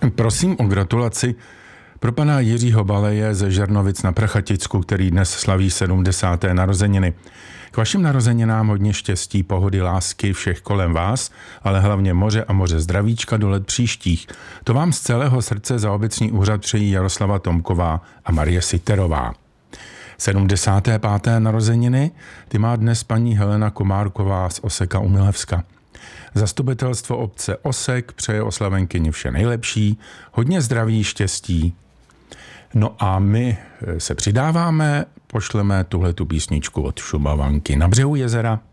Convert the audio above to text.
Prosím o gratulaci pro pana Jiřího Baleje ze Žernovic na Prachaticku, který dnes slaví 70. narozeniny. K vašim narozeninám hodně štěstí, pohody, lásky všech kolem vás, ale hlavně moře a moře zdravíčka do let příštích. To vám z celého srdce za obecní úřad přejí Jaroslava Tomková a Marie Siterová. 75. narozeniny ty má dnes paní Helena Komárková z Oseka u Milevska. Zastupitelstvo obce Osek přeje oslavenkyni vše nejlepší, hodně zdraví, štěstí. No a my se přidáváme, pošleme tuhletu písničku od Šumavanky Na břehu jezera.